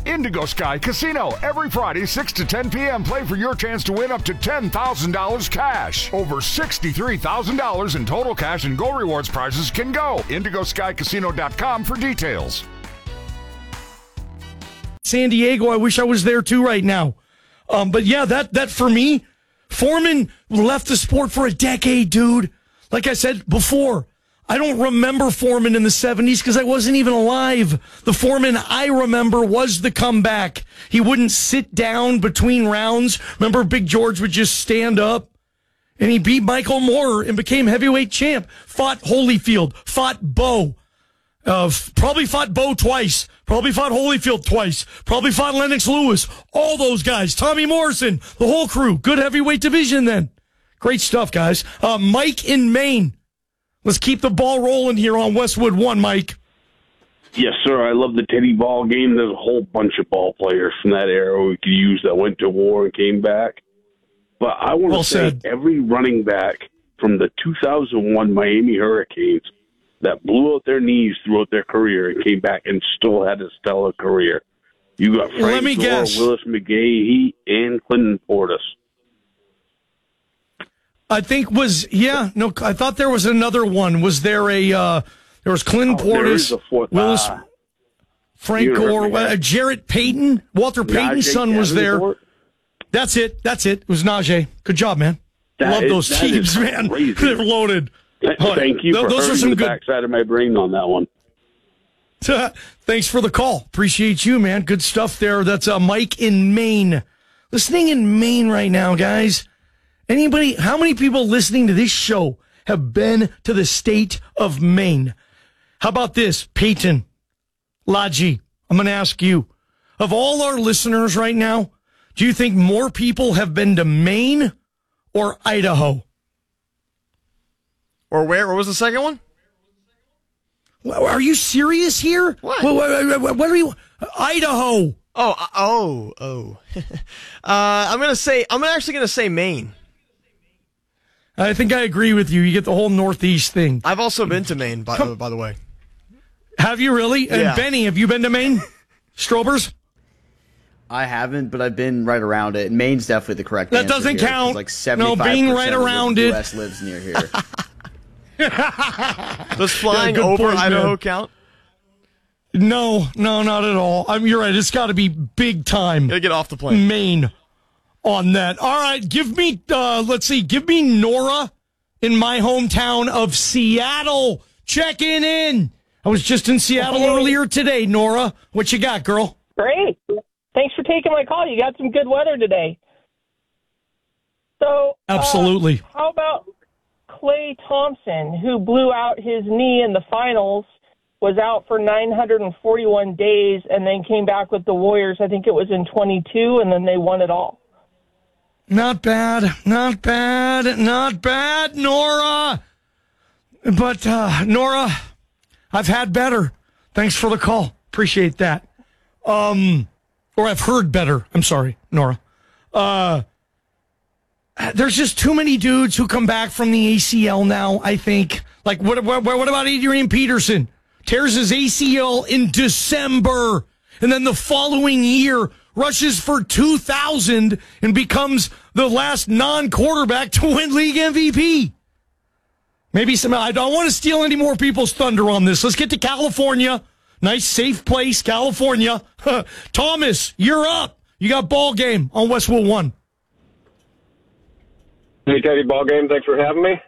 Indigo Sky Casino. Every Friday, 6 to 10 p.m. Play for your chance to win up to $10,000 cash. Over $63,000 in total cash and Go Rewards prizes can go. IndigoSkyCasino.com for details. San Diego, I wish I was there too right now. But yeah, that for me, Foreman left the sport for a decade, dude. Like I said before, I don't remember Foreman in the 70s because I wasn't even alive. The Foreman I remember was the comeback. He wouldn't sit down between rounds. Remember, Big George would just stand up. And he beat Michael Moorer and became heavyweight champ. Fought Holyfield. Fought Bo. Probably fought Bo twice. Probably fought Holyfield twice. Probably fought Lennox Lewis. All those guys. Tommy Morrison. The whole crew. Good heavyweight division then. Great stuff, guys. Mike in Maine. Let's keep the ball rolling here on Westwood One, Mike. Yes, sir. I love the Teddy ball game. There's a whole bunch of ball players from that era we could use that went to war and came back. But I want to say every running back from the 2001 Miami Hurricanes that blew out their knees throughout their career and came back and still had a stellar career. You got Frank Gore, Willis McGahee, and Clinton Portis. I think I thought there was another one. Was there there was Clinton Portis, Willis, Frank Gore, Jarrett Payton, Walter Payton's son was there. That's it. It was Najee. Good job, man. Love those teams, man. Crazy. They're loaded. Thank you for those are some the good backside of my brain on that one. Thanks for the call. Appreciate you, man. Good stuff there. That's Mike in Maine. Listening in Maine right now, guys. How many people listening to this show have been to the state of Maine? How about this, Peyton, Laji? I'm going to ask you, of all our listeners right now, do you think more people have been to Maine or Idaho? Or where? What was the second one? Are you serious here? What? What are you? Idaho. Oh. I'm actually gonna say Maine. I think I agree with you. You get the whole Northeast thing. I've also been to Maine, by the way. Have you really? Yeah. And Benny, have you been to Maine? Strobers? I haven't, but I've been right around it. Maine's definitely the correct answer. That doesn't here, count. Like 75% being right around of the U.S. lives near here. Does flying over Idaho count? No, not at all. You're right. It's got to be big time. Gotta get off the plane. Maine on that. All right, give me Nora in my hometown of Seattle. Checking in. I was just in Seattle earlier today, Nora. What you got, girl? Great. Thanks for taking my call. You got some good weather today. So, absolutely. How about Klay Thompson, who blew out his knee in the finals, was out for 941 days, and then came back with the Warriors. I think it was in 22, and then they won it all. Not bad, Nora. But, Nora, I've had better. Thanks for the call. Appreciate that. Or I've heard better. I'm sorry, Nora. There's just too many dudes who come back from the ACL now, I think. Like, what about Adrian Peterson? Tears his ACL in December, and then the following year rushes for 2,000 and becomes the last non-quarterback to win league MVP. I don't want to steal any more people's thunder on this. Let's get to California. Nice, safe place, California. Thomas, you're up. You got ball game on Westwood One. Hey, Teddy, ball game. Thanks for having me.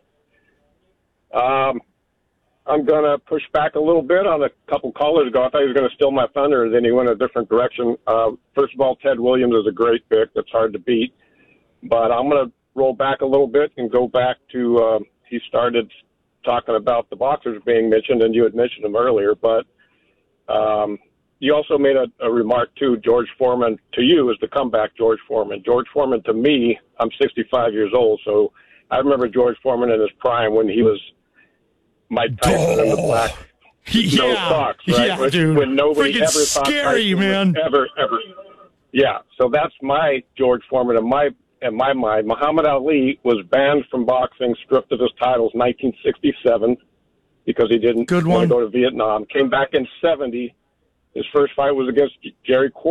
I'm going to push back a little bit on a couple callers ago. I thought he was going to steal my thunder, and then he went a different direction. First of all, Ted Williams is a great pick. That's hard to beat. But I'm going to roll back a little bit and go back to he started talking about the boxers being mentioned, and you had mentioned them earlier. But you also made a remark, too, George Foreman, to you is the comeback George Foreman. George Foreman, to me, I'm 65 years old, so I remember George Foreman in his prime when he was Mike Tyson in the black no socks, right? Yeah, dude. When nobody freaking ever thought scary, man. Ever. Yeah, so that's my George Foreman. In my mind, Muhammad Ali was banned from boxing, stripped of his titles, 1967, because he didn't want to go to Vietnam. Came back in 70. His first fight was against Jerry